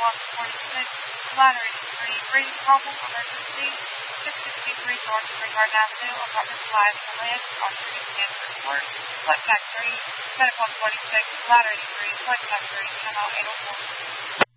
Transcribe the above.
Ladder 83, breathing problem, emergency, 663 North Springard Avenue, apartment 5, the land, on street, Stanford Court, flight factory, 10146, ladder 83, flight factory, channel 804.